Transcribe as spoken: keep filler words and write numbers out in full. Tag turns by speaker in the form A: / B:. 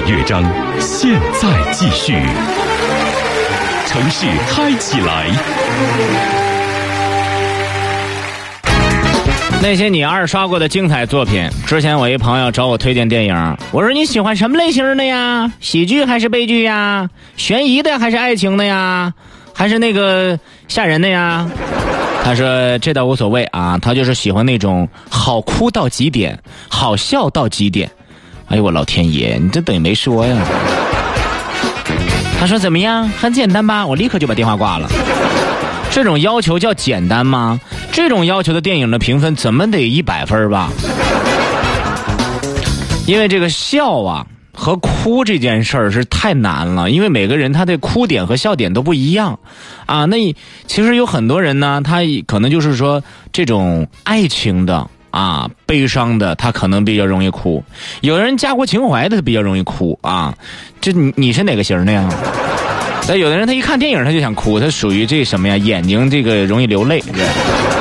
A: 乐章，现在继续。城市嗨起来。
B: 那些你二刷过的精彩作品，之前我一朋友找我推荐电影，我说你喜欢什么类型的呀？喜剧还是悲剧呀？悬疑的还是爱情的呀？还是那个吓人的呀？他说这倒无所谓啊，他就是喜欢那种好哭到极点，好笑到极点。哎呦我老天爷，你这等于没说呀。他说怎么样，很简单吧？我立刻就把电话挂了。这种要求叫简单吗？这种要求的电影的评分怎么得一百分吧？因为这个笑啊和哭这件事儿是太难了，因为每个人他的哭点和笑点都不一样啊。那其实有很多人呢，他可能就是说这种爱情的啊悲伤的他可能比较容易哭，有人家国情怀的他比较容易哭啊。这你你是哪个型的呀？但有的人他一看电影他就想哭，他属于这什么呀？眼睛这个容易流泪，是吧？